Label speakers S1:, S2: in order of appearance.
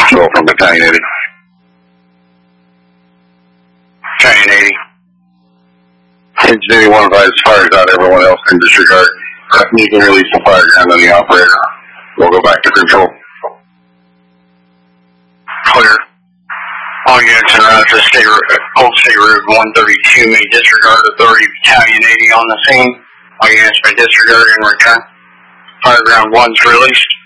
S1: Control from Battalion 80.
S2: Battalion 80.
S1: Engine 81 advises fires out, everyone else can disregard. You can release the fire ground on the operator. We'll go back to control.
S2: Clear. All units en route to Old State Route 132 may disregard authority of Battalion 80 on the scene. All units may disregard and return. Fire ground 1's released.